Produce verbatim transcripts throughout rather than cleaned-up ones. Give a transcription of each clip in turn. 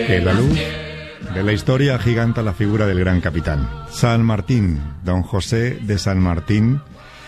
En la luz de la historia giganta la figura del gran capitán, San Martín, don José de San Martín,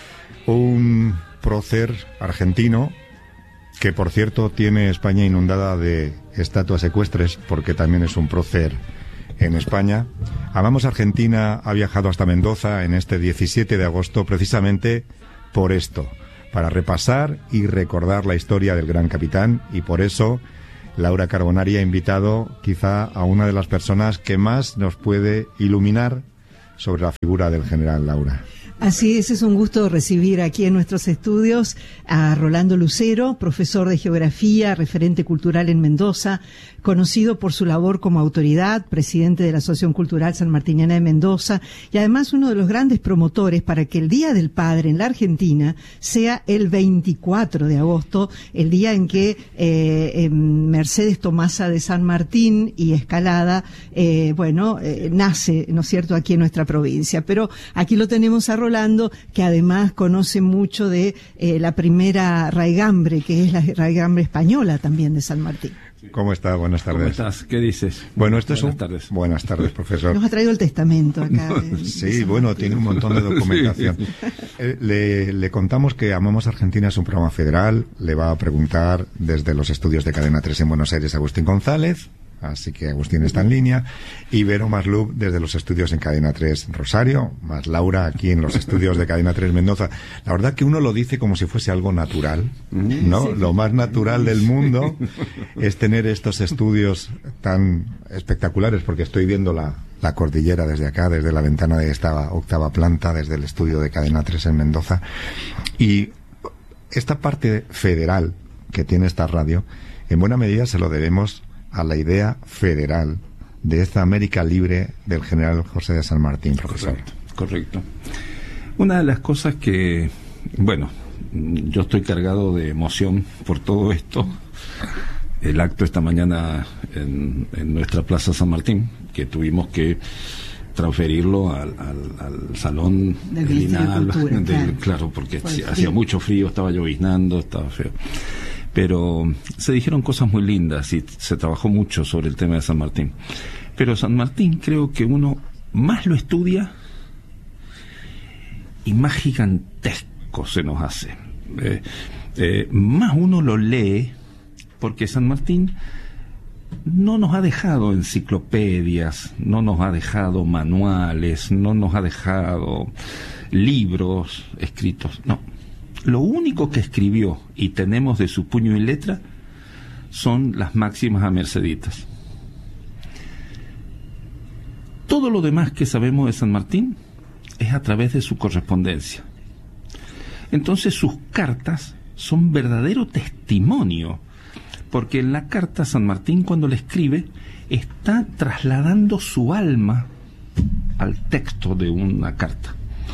un prócer argentino que, por cierto, tiene España inundada de estatuas ecuestres, porque también es un prócer en España. Amamos Argentina ha viajado hasta Mendoza en este diecisiete de agosto precisamente por esto, para repasar y recordar la historia del gran capitán, y por eso Laura Carbonari ha invitado quizá a una de las personas que más nos puede iluminar sobre la figura del general. Laura. Así es, es un gusto recibir aquí en nuestros estudios a Rolando Lucero, profesor de Geografía, referente cultural en Mendoza, conocido por su labor como autoridad, presidente de la Asociación Cultural Sanmartiniana de Mendoza, y además uno de los grandes promotores para que el Día del Padre en la Argentina sea el veinticuatro de agosto, el día en que eh, Mercedes Tomasa de San Martín y Escalada, eh, bueno, eh, nace, ¿no es cierto?, aquí en nuestra provincia. Pero aquí lo tenemos a Rolando, que además conoce mucho de eh, la primera raigambre, que es la raigambre española también de San Martín. ¿Cómo está? Buenas tardes. ¿Cómo estás? ¿Qué dices? Bueno, esto es Buenas un... tardes. Buenas tardes, profesor. Nos ha traído el testamento acá. De, sí, de bueno, tiene un montón de documentación. Sí. Eh, le, le contamos que Amamos Argentina es un programa federal. Le va a preguntar desde los estudios de Cadena tres en Buenos Aires Agustín González. Así que Agustín está en línea, y Vero Maslub desde los estudios en Cadena tres Rosario, más Laura aquí en los estudios de Cadena tres Mendoza. La verdad que uno lo dice como si fuese algo natural, ¿no? Sí. Lo más natural del mundo es tener estos estudios tan espectaculares, porque estoy viendo la, la cordillera desde acá, desde la ventana de esta octava planta, desde el estudio de Cadena tres en Mendoza. Y esta parte federal que tiene esta radio, en buena medida se lo debemos a la idea federal de esta América libre del general José de San Martín, profesor. Correcto, correcto. Una de las cosas que, bueno, yo estoy cargado de emoción por todo esto. El acto esta mañana en, en nuestra Plaza San Martín, que tuvimos que transferirlo al, al, al salón del Ministerio de Cultura, del, claro. claro, porque hacía mucho frío, estaba lloviznando, estaba feo. Pero se dijeron cosas muy lindas y se trabajó mucho sobre el tema de San Martín. Pero San Martín creo que uno más lo estudia y más gigantesco se nos hace. Eh, eh, más uno lo lee, porque San Martín no nos ha dejado enciclopedias, no nos ha dejado manuales, no nos ha dejado libros escritos, no. Lo único que escribió y tenemos de su puño y letra son las máximas a Merceditas. Todo lo demás que sabemos de San Martín es a través de su correspondencia. Entonces sus cartas son verdadero testimonio, porque en la carta San Martín, cuando le escribe, está trasladando su alma al texto de una carta.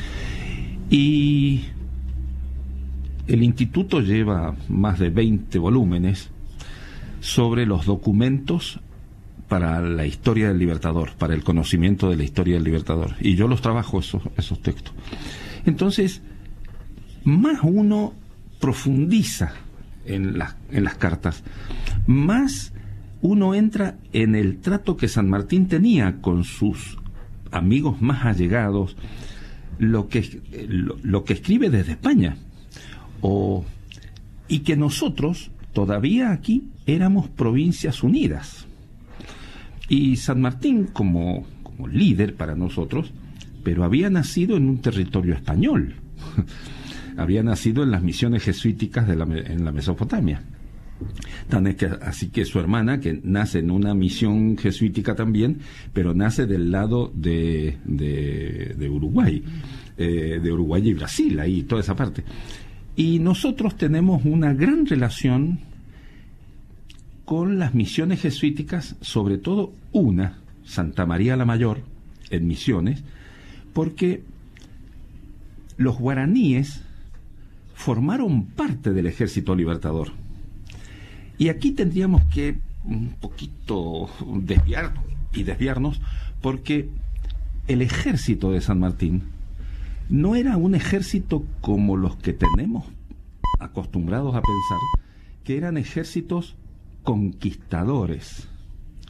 Y el instituto lleva más de veinte volúmenes sobre los documentos para la historia del Libertador, para el conocimiento de la historia del Libertador. Y yo los trabajo, esos, esos textos. Entonces, más uno profundiza en, la, en las cartas, más uno entra en el trato que San Martín tenía con sus amigos más allegados, lo que, lo, lo que escribe desde España. O, y que nosotros todavía aquí éramos provincias unidas, y San Martín como, como líder para nosotros, pero había nacido en un territorio español, había nacido en las misiones jesuíticas de la, en la Mesopotamia. Tan es que, así que su hermana, que nace en una misión jesuítica también, pero nace del lado de, de, de Uruguay, eh, de Uruguay y Brasil, ahí toda esa parte. Y nosotros tenemos una gran relación con las misiones jesuíticas, sobre todo una, Santa María la Mayor, en Misiones, porque los guaraníes formaron parte del Ejército Libertador. Y aquí tendríamos que un poquito desviar y desviarnos, porque el ejército de San Martín no era un ejército como los que tenemos acostumbrados a pensar, que eran ejércitos conquistadores.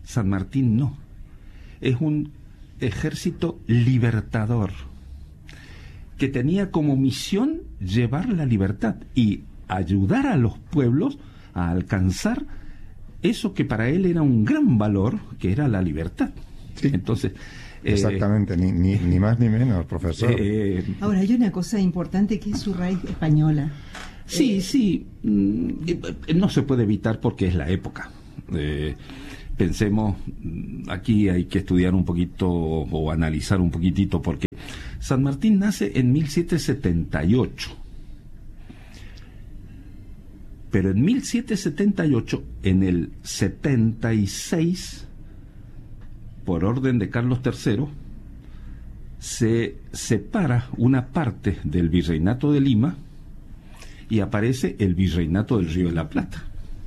San Martín no. Es un ejército libertador que tenía como misión llevar la libertad y ayudar a los pueblos a alcanzar eso que para él era un gran valor, que era la libertad. Sí. Entonces, exactamente, eh, ni, ni, ni más ni menos, profesor. Eh, Ahora, hay una cosa importante que es su raíz española. Sí, eh, sí, no se puede evitar porque es la época. Eh, pensemos, aquí hay que estudiar un poquito o analizar un poquitito, porque San Martín nace en mil setecientos setenta y ocho. Pero en mil setecientos setenta y ocho, en el setenta y seis, por orden de Carlos tercero, se separa una parte del virreinato de Lima y aparece el virreinato del Río de la Plata.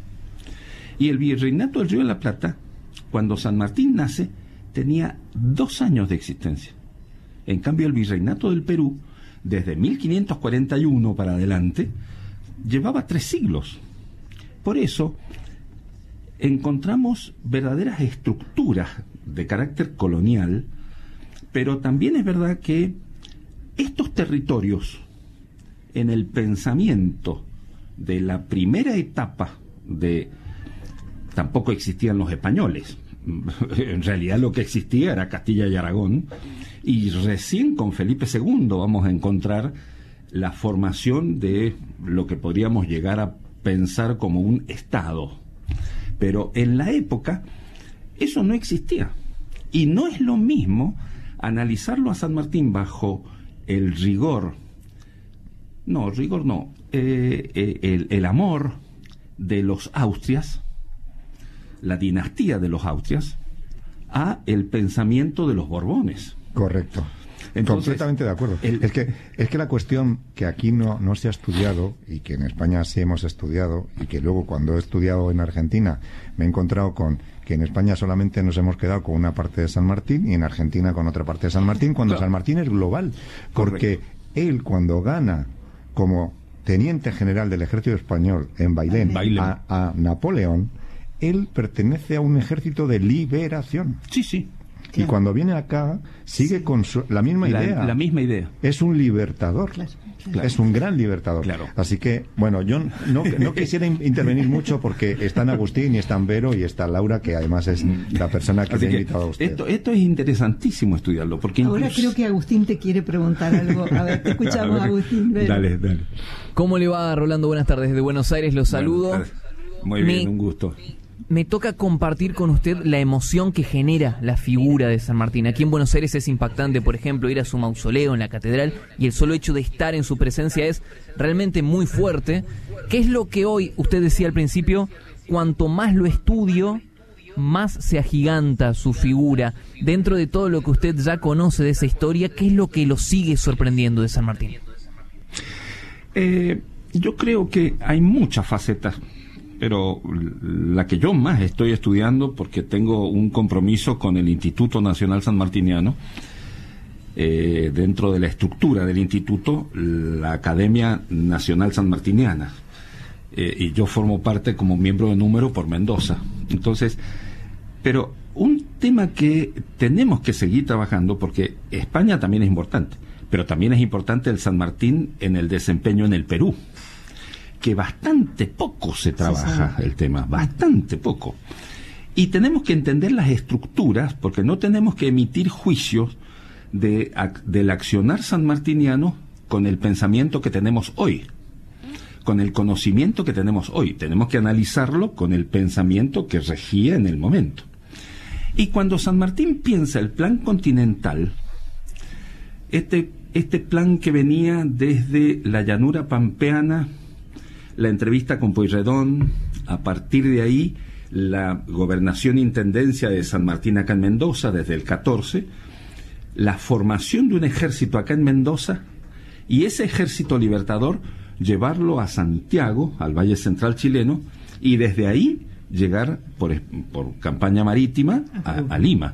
Y el virreinato del Río de la Plata, cuando San Martín nace, tenía dos años de existencia. En cambio, el virreinato del Perú, desde mil quinientos cuarenta y uno para adelante, llevaba tres siglos. Por eso, encontramos verdaderas estructuras de carácter colonial, pero también es verdad que estos territorios, en el pensamiento de la primera etapa de... Tampoco existían los españoles. En realidad lo que existía era Castilla y Aragón, y recién con Felipe segundo vamos a encontrar la formación de lo que podríamos llegar a pensar como un Estado. Pero en la época eso no existía, y no es lo mismo analizarlo a San Martín bajo el rigor, no, rigor no, eh, eh, el, el amor de los Austrias, la dinastía de los Austrias, a el pensamiento de los Borbones. Correcto. Entonces, completamente de acuerdo. El... Es que es que la cuestión que aquí no, no se ha estudiado, y que en España sí hemos estudiado, y que luego cuando he estudiado en Argentina me he encontrado con que en España solamente nos hemos quedado con una parte de San Martín y en Argentina con otra parte de San Martín, cuando claro. San Martín es global. Porque Correcto. Él, cuando gana como teniente general del ejército español en Bailén, Bailén. A, a Napoleón, él pertenece a un ejército de liberación. Sí, sí. Y claro. Cuando viene acá, sigue sí. con su, la misma la, idea. La misma idea. Es un libertador. Claro, claro. Es un gran libertador. Claro. Así que, bueno, yo no, no quisiera intervenir mucho porque están Agustín y están Vero y está Laura, que además es la persona que Así le ha invitado a usted. Esto, esto es interesantísimo estudiarlo. Porque Ahora incluso... creo que Agustín te quiere preguntar algo. A ver, te escuchamos, Agustín. Vero. Dale, dale. ¿Cómo le va, Rolando? Buenas tardes. Desde Buenos Aires los saludo. Muy bien, Me... un gusto. Me toca compartir con usted la emoción que genera la figura de San Martín. Aquí en Buenos Aires es impactante, por ejemplo, ir a su mausoleo en la catedral, y el solo hecho de estar en su presencia es realmente muy fuerte. ¿Qué es lo que hoy, usted decía al principio, cuanto más lo estudio, más se agiganta su figura? Dentro de todo lo que usted ya conoce de esa historia, ¿qué es lo que lo sigue sorprendiendo de San Martín? Eh, yo creo que hay muchas facetas, pero la que yo más estoy estudiando, porque tengo un compromiso con el Instituto Nacional Sanmartiniano, eh, dentro de la estructura del instituto, la Academia Nacional Sanmartiniana, eh, y yo formo parte como miembro de número por Mendoza. Entonces, pero un tema que tenemos que seguir trabajando, porque España también es importante, pero también es importante el San Martín en el desempeño en el Perú, que bastante poco se trabaja sí, sí. el tema, bastante poco. Y tenemos que entender las estructuras, porque no tenemos que emitir juicios de, del accionar sanmartiniano con el pensamiento que tenemos hoy, con el conocimiento que tenemos hoy. Tenemos que analizarlo con el pensamiento que regía en el momento. Y cuando San Martín piensa el plan continental, este, este plan que venía desde la llanura pampeana, la entrevista con Pueyrredón, a partir de ahí la gobernación e intendencia de San Martín acá en Mendoza desde el catorce, la formación de un ejército acá en Mendoza, y ese ejército libertador llevarlo a Santiago, al Valle Central chileno, y desde ahí llegar por, por campaña marítima a, a Lima.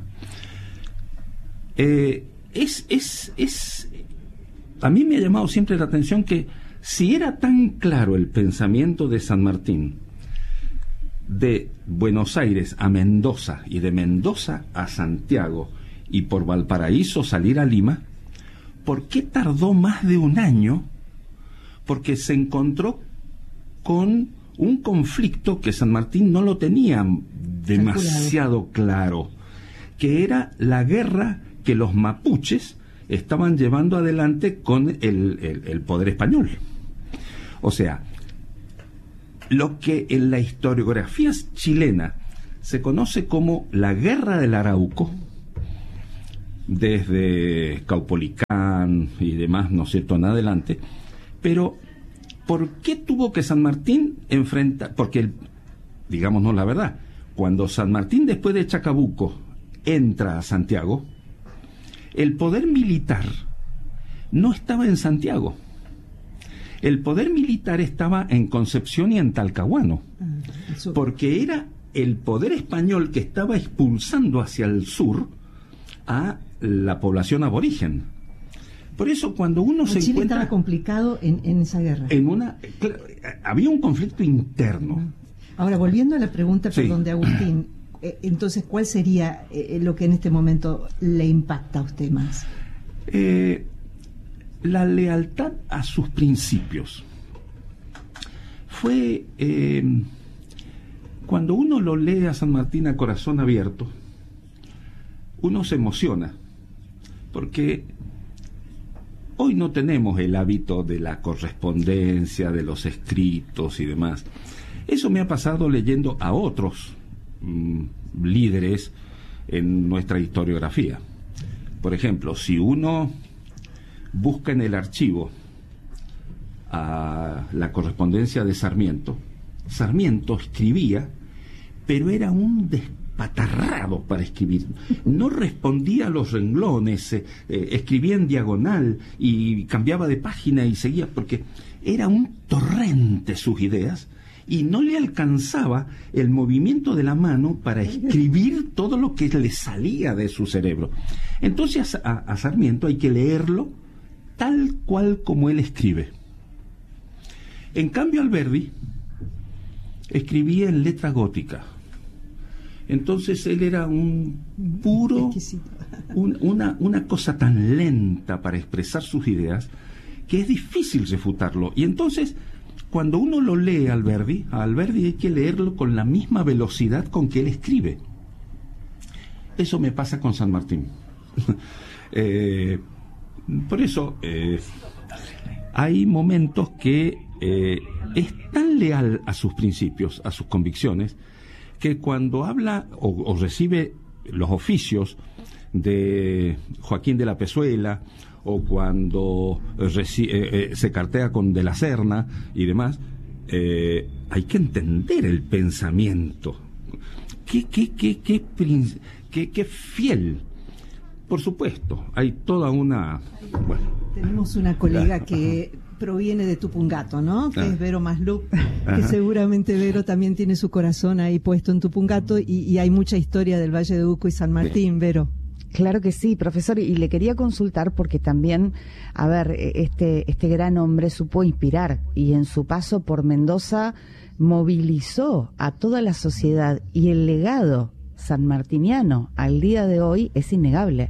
Eh, es, es, es, a mí me ha llamado siempre la atención que si era tan claro el pensamiento de San Martín, de Buenos Aires a Mendoza y de Mendoza a Santiago y por Valparaíso salir a Lima, ¿por qué tardó más de un año? Porque se encontró con un conflicto que San Martín no lo tenía demasiado claro, que era la guerra que los mapuches estaban llevando adelante con el, el, el poder español. O sea, lo que en la historiografía chilena se conoce como la Guerra del Arauco, desde Caupolicán y demás, ¿no es cierto?, en adelante. Pero, ¿por qué tuvo que San Martín enfrentar? Porque, digámonos la verdad, cuando San Martín, después de Chacabuco, entra a Santiago, el poder militar no estaba en Santiago. El poder militar estaba en Concepción y en Talcahuano, porque era el poder español que estaba expulsando hacia el sur a la población aborigen. Por eso cuando uno el se Chile encuentra estaba complicado en, en esa guerra. En una, claro, había un conflicto interno. Ahora, volviendo a la pregunta, Sí. perdón, de Agustín, eh, entonces, ¿cuál sería eh, lo que en este momento le impacta a usted más? Eh, la lealtad a sus principios. Fue eh, cuando uno lo lee a San Martín a corazón abierto, uno se emociona, porque hoy no tenemos el hábito de la correspondencia, de los escritos y demás. Eso me ha pasado leyendo a otros mmm, líderes en nuestra historiografía. Por ejemplo, si uno busca en el archivo a la correspondencia de Sarmiento, Sarmiento escribía, pero era un despatarrado para escribir. No respondía a los renglones, eh, eh, escribía en diagonal y cambiaba de página y seguía, porque era un torrente sus ideas y no le alcanzaba el movimiento de la mano para escribir todo lo que le salía de su cerebro. Entonces a, a Sarmiento hay que leerlo tal cual como él escribe. En cambio, Alberdi escribía en letra gótica. Entonces él era un puro, un, una, una cosa tan lenta para expresar sus ideas que es difícil refutarlo. Y entonces, cuando uno lo lee a Alberdi, a Alberdi hay que leerlo con la misma velocidad con que él escribe. Eso me pasa con San Martín. eh, por eso eh, hay momentos que eh, es tan leal a sus principios, a sus convicciones, que cuando habla o, o recibe los oficios de Joaquín de la Pezuela, o cuando reci- eh, eh, se cartea con De la Serna y demás, eh, hay que entender el pensamiento. Qué, qué, qué, qué, prin- qué, qué fiel. Por supuesto, hay toda una... Bueno. Tenemos una colega que proviene de Tupungato, ¿no? Que Ah. es Vero Maslup, que Ajá. seguramente Vero también tiene su corazón ahí puesto en Tupungato, y, y hay mucha historia del Valle de Uco y San Martín, Vero. Claro que sí, profesor, y le quería consultar porque también, a ver, este, este gran hombre supo inspirar y en su paso por Mendoza movilizó a toda la sociedad, y el legado sanmartiniano al día de hoy es innegable.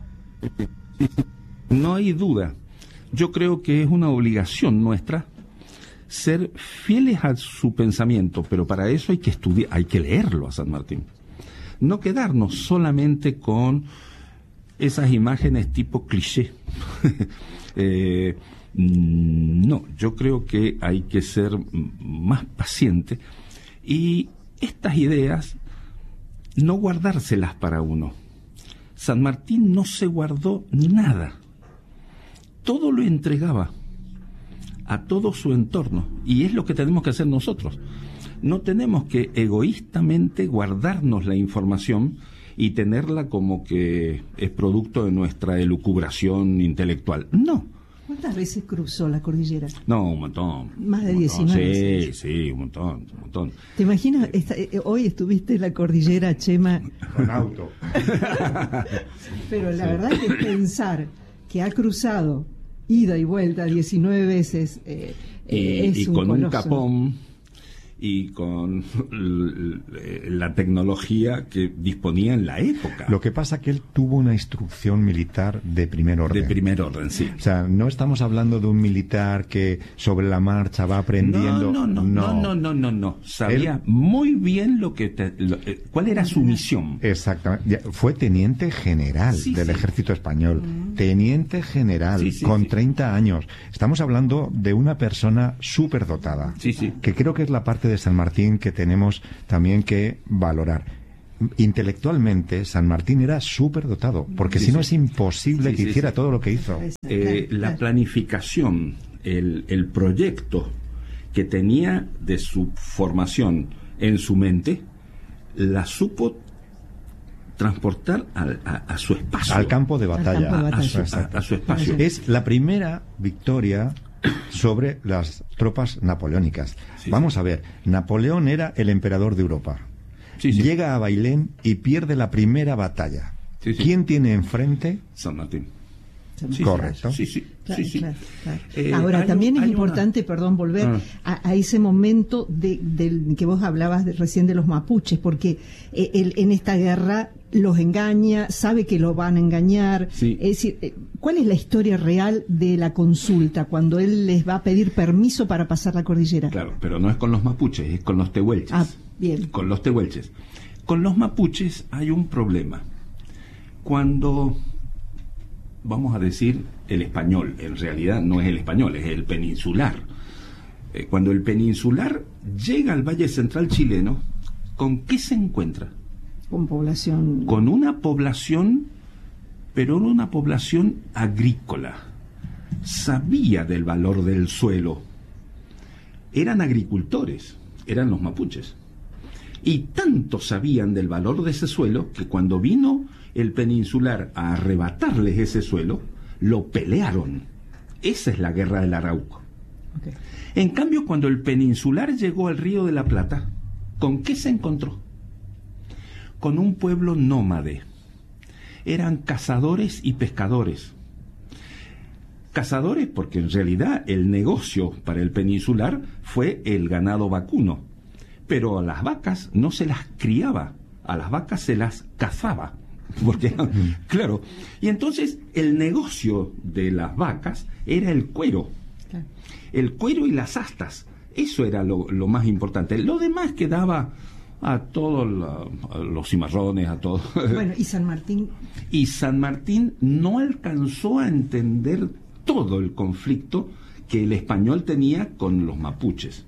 No hay duda. Yo creo que es una obligación nuestra ser fieles a su pensamiento, pero para eso hay que estudiar, hay que leerlo a San Martín. No quedarnos solamente con esas imágenes tipo cliché. eh, no, yo creo que hay que ser más paciente y estas ideas no guardárselas para uno. San Martín no se guardó nada. Todo lo entregaba a todo su entorno, y es lo que tenemos que hacer nosotros. No tenemos que egoístamente guardarnos la información y tenerla como que es producto de nuestra elucubración intelectual. No. ¿Cuántas veces cruzó la cordillera? No, un montón. Más de un montón. diecinueve. Sí, sí, un montón, un montón. ¿Te imaginas? Esta, eh, hoy estuviste en la cordillera, Chema. Con auto. Pero la verdad que pensar que ha cruzado ida y vuelta diecinueve veces eh, Y, eh, es y un con un coloso. capón y con la tecnología que disponía en la época. Lo que pasa que él tuvo una instrucción militar de primer orden. De primer orden, sí. O sea, no estamos hablando de un militar que sobre la marcha va aprendiendo. No, no, no, no, no, no, no, no. Sabía él, muy bien lo que te, lo, eh, cuál era su misión. Exactamente. Fue teniente general sí, del sí. ejército español. Mm. Teniente general, sí, sí, con sí. treinta años. Estamos hablando de una persona súper dotada. Sí, sí. Que creo que es la parte de San Martín que tenemos también que valorar. Intelectualmente, San Martín era súper dotado, porque sí, si no sí. es imposible sí, que sí, hiciera sí. todo lo que hizo. Eh, la planificación, el, el proyecto que tenía de su formación en su mente, la supo transportar a, a, a su espacio. Al campo de batalla. Campo de batalla. A, su, a, a su espacio. Es la primera victoria sobre las tropas napoleónicas. Sí, Vamos sí. a ver, Napoleón era el emperador de Europa. Sí, sí. Llega a Bailén y pierde la primera batalla. Sí, sí. ¿Quién tiene enfrente? San Martín. Sí, correcto. Sí, sí. Claro, sí, sí. Claro, claro. Eh, Ahora, también un, es importante, una... perdón, volver ah. a, a ese momento de, del que vos hablabas de, recién de los mapuches, porque eh, él en esta guerra los engaña, sabe que lo van a engañar. Sí. Es decir, eh, ¿cuál es la historia real de la consulta cuando él les va a pedir permiso para pasar la cordillera? Claro, pero no es con los mapuches, es con los tehuelches. Ah, bien. Con los tehuelches. Con los mapuches hay un problema. Cuando... vamos a decir el español, en realidad no es el español, es el peninsular. Eh, cuando el peninsular llega al Valle Central chileno, ¿con qué se encuentra? Con población... Con una población, pero una población agrícola. Sabía del valor del suelo. Eran agricultores, eran los mapuches. Y tanto sabían del valor de ese suelo que cuando vino el peninsular a arrebatarles ese suelo, lo pelearon. Esa es la guerra del Arauco. Okay. En cambio, cuando el peninsular llegó al Río de la Plata, ¿con qué se encontró? Con un pueblo nómade. Eran cazadores y pescadores. Cazadores porque en realidad el negocio para el peninsular fue el ganado vacuno. Pero a las vacas no se las criaba, a las vacas se las cazaba. Porque, claro, y entonces el negocio de las vacas era el cuero, claro. el cuero y las astas, eso era lo, lo más importante. Lo demás quedaba a todos la, los cimarrones, a todos. Bueno, y San Martín. Y San Martín no alcanzó a entender todo el conflicto que el español tenía con los mapuches.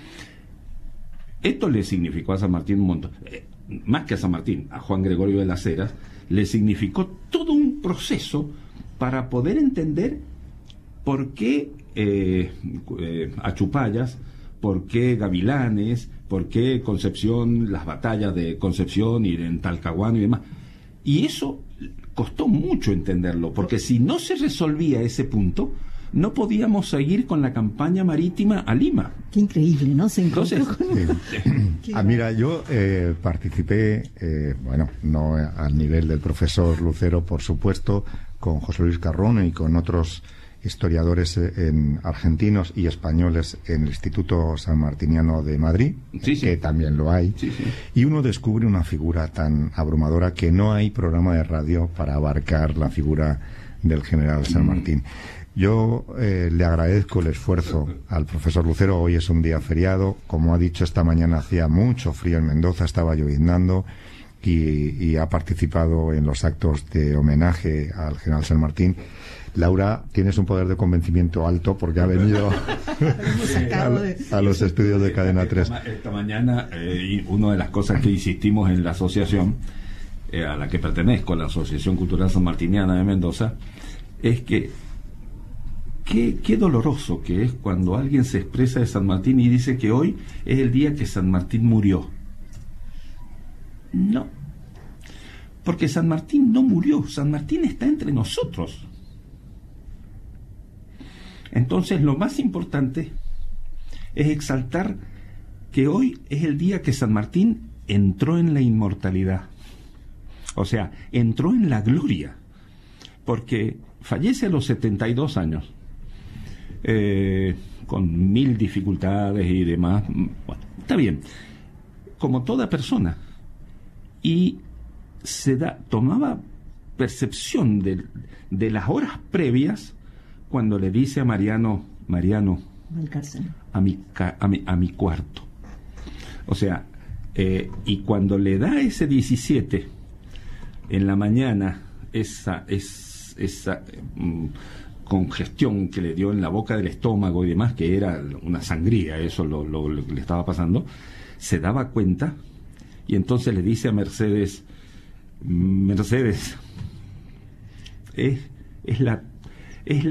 Esto le significó a San Martín un montón. Eh, más que a San Martín, a Juan Gregorio de las Heras, le significó todo un proceso para poder entender por qué eh, eh, Achupallas, por qué Gavilanes, por qué Concepción, las batallas de Concepción y en Talcahuano y demás. Y eso costó mucho entenderlo, porque si no se resolvía ese punto, no podíamos seguir con la campaña marítima a Lima. Qué increíble, ¿no? Se encontró Entonces, con... sí. ah, mira, yo eh, participé, eh, bueno, no al nivel del profesor Lucero, por supuesto, con José Luis Carrón y con otros historiadores en argentinos y españoles en el Instituto Sanmartiniano de Madrid, sí, sí. que también lo hay, sí, sí. y uno descubre una figura tan abrumadora que no hay programa de radio para abarcar la figura del general San Martín. Mm. Yo eh, le agradezco el esfuerzo al profesor Lucero. Hoy es un día feriado. Como ha dicho, esta mañana hacía mucho frío en Mendoza, estaba lloviznando y, y ha participado en los actos de homenaje al general San Martín. Laura, tienes un poder de convencimiento alto porque ha venido a, a los estudios de Cadena tres. Esta, esta mañana, eh, una de las cosas que insistimos en la asociación, eh, a la que pertenezco, la Asociación Cultural Sanmartiniana de Mendoza, es que Qué, qué doloroso que es cuando alguien se expresa de San Martín y dice que hoy es el día que San Martín murió. No, porque San Martín no murió, San Martín está entre nosotros. Entonces lo más importante es exaltar que hoy es el día que San Martín entró en la inmortalidad, o sea, entró en la gloria, porque fallece a los setenta y dos años. Eh, con mil dificultades y demás, bueno, Está bien, como toda persona. Y se da, tomaba percepción de, de las horas previas cuando le dice a Mariano, Mariano, a mi, a mi, a mi cuarto. O sea, eh, y cuando le da ese diecisiete en la mañana, esa, es, esa mm, congestión que le dio en la boca del estómago y demás, que era una sangría, eso lo, lo, lo que le estaba pasando, se daba cuenta y entonces le dice a Mercedes, Mercedes, es, es la... Es la